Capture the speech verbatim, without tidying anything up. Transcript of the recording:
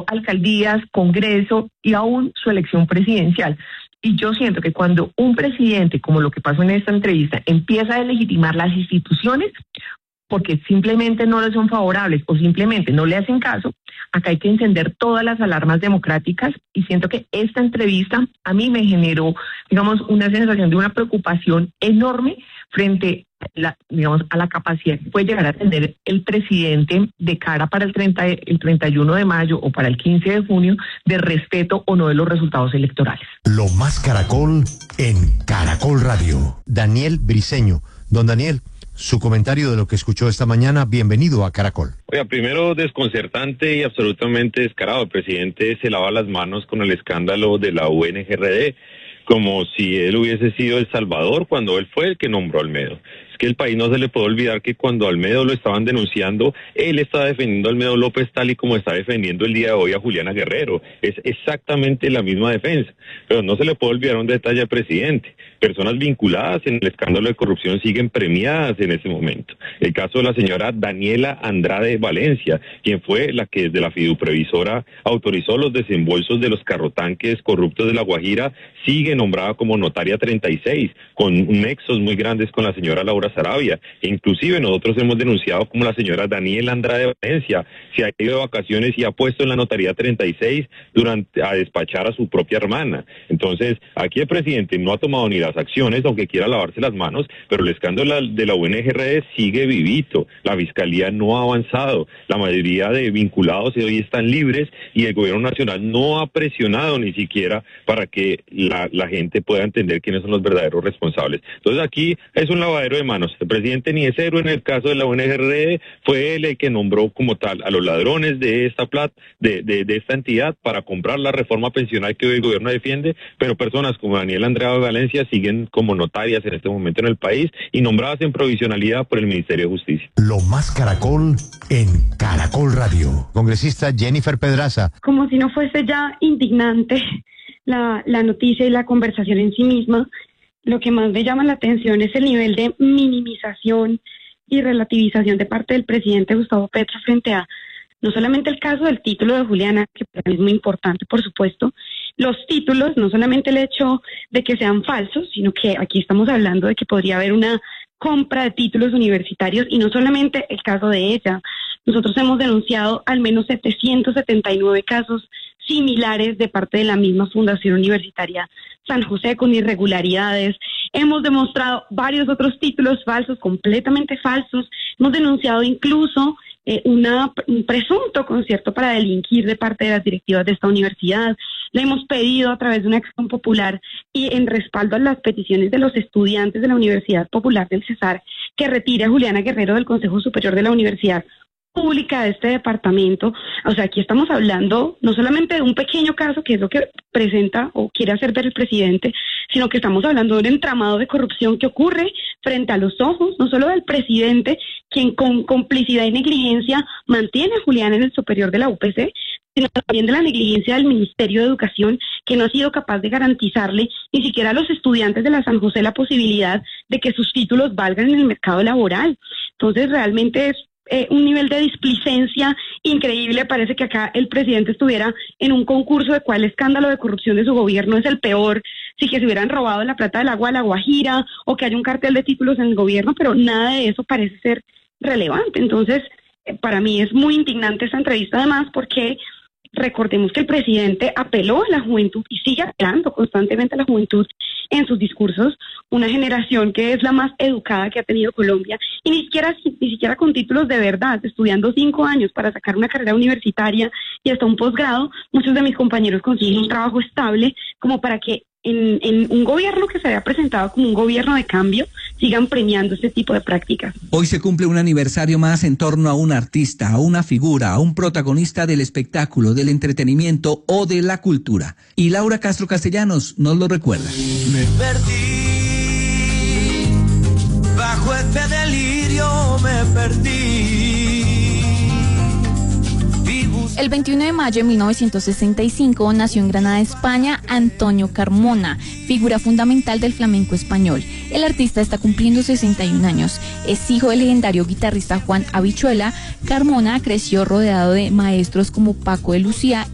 alcaldías, Congreso y aún su elección presidencial. Y yo siento que cuando un presidente, como lo que pasó en esta entrevista, empieza a legitimar las instituciones porque simplemente no le son favorables o simplemente no le hacen caso, acá hay que encender todas las alarmas democráticas y siento que esta entrevista a mí me generó, digamos, una sensación de una preocupación enorme frente la, digamos, a la capacidad que puede llegar a tener el presidente de cara para el, treinta, el treinta y uno de mayo o para el quince de junio de respeto o no de los resultados electorales. Lo más Caracol en Caracol Radio. Daniel Briceño. Don Daniel, su comentario de lo que escuchó esta mañana, bienvenido a Caracol. Oiga, primero desconcertante y absolutamente descarado. El presidente se lava las manos con el escándalo de la U N G R D, como si él hubiese sido el salvador cuando él fue el que nombró a Olmedo. Es que el país no se le puede olvidar que cuando a Olmedo lo estaban denunciando, él estaba defendiendo a Olmedo López tal y como está defendiendo el día de hoy a Juliana Guerrero. Es exactamente la misma defensa. Pero no se le puede olvidar un detalle al presidente. Personas vinculadas en el escándalo de corrupción siguen premiadas en ese momento. El caso de la señora Daniela Andrade Valencia, quien fue la que desde la fiduprevisora autorizó los desembolsos de los carrotanques corruptos de La Guajira, sigue nombrada como notaria treinta y seis, con nexos muy grandes con la señora Laura Sarabia. E inclusive nosotros hemos denunciado como la señora Daniela Andrade Valencia se ha ido de vacaciones y ha puesto en la notaría treinta y seis durante a despachar a su propia hermana. Entonces, aquí el presidente no ha tomado ni las acciones, aunque quiera lavarse las manos, pero el escándalo de la U N G R D sigue vivito. La fiscalía no ha avanzado. La mayoría de vinculados hoy están libres y el gobierno nacional no ha presionado ni siquiera para que la, la gente pueda entender quiénes son los verdaderos responsables. Entonces, aquí es un lavadero de manos. El presidente ni es héroe en el caso de la U N G R D, fue él el que nombró como tal a los ladrones de esta plata, de, de, de esta entidad para comprar la reforma pensional que hoy el gobierno defiende, pero personas como Daniela Andrade Valencia siguen como notarias en este momento en el país y nombradas en provisionalidad por el Ministerio de Justicia. Lo más Caracol en Caracol Radio. Congresista Jennifer Pedraza. Como si no fuese ya indignante la, la noticia y la conversación en sí misma, lo que más me llama la atención es el nivel de minimización y relativización de parte del presidente Gustavo Petro frente a no solamente el caso del título de Juliana, que para mí es muy importante, por supuesto, los títulos, no solamente el hecho de que sean falsos, sino que aquí estamos hablando de que podría haber una compra de títulos universitarios y no solamente el caso de ella. Nosotros hemos denunciado al menos setecientos setenta y nueve casos similares de parte de la misma Fundación Universitaria San José con irregularidades. Hemos demostrado varios otros títulos falsos, completamente falsos. Hemos denunciado incluso eh, una, un presunto concierto para delinquir de parte de las directivas de esta universidad. Le hemos pedido a través de una acción popular y en respaldo a las peticiones de los estudiantes de la Universidad Popular del Cesar que retire a Juliana Guerrero del Consejo Superior de la Universidad Pública de este departamento. O sea, aquí estamos hablando no solamente de un pequeño caso, que es lo que presenta o quiere hacer ver el presidente, sino que estamos hablando de un entramado de corrupción que ocurre frente a los ojos, no solo del presidente, quien con complicidad y negligencia mantiene a Juliana en el superior de la U P C, sino también de la negligencia del Ministerio de Educación, que no ha sido capaz de garantizarle ni siquiera a los estudiantes de la San José la posibilidad de que sus títulos valgan en el mercado laboral. Entonces, realmente es Eh, un nivel de displicencia increíble. Parece que acá el presidente estuviera en un concurso de cuál escándalo de corrupción de su gobierno es el peor, si que se hubieran robado la plata del agua a La Guajira o que haya un cartel de títulos en el gobierno, pero nada de eso parece ser relevante. Entonces, eh, para mí es muy indignante esta entrevista, además, porque recordemos que el presidente apeló a la juventud y sigue apelando constantemente a la juventud en sus discursos, una generación que es la más educada que ha tenido Colombia, y ni siquiera, ni siquiera con títulos de verdad, estudiando cinco años para sacar una carrera universitaria y hasta un posgrado, muchos de mis compañeros consiguen un trabajo estable como para que en, en un gobierno que se había presentado como un gobierno de cambio, sigan premiando este tipo de prácticas. Hoy se cumple un aniversario más en torno a un artista, a una figura, a un protagonista del espectáculo, del entretenimiento o de la cultura. Y Laura Castro Castellanos nos lo recuerda. Me perdí, bajo este delirio me perdí. El veintiuno de mayo de mil novecientos sesenta y cinco nació en Granada, España, Antonio Carmona, figura fundamental del flamenco español. El artista está cumpliendo sesenta y un años. Es hijo del legendario guitarrista Juan Habichuela. Carmona creció rodeado de maestros como Paco de Lucía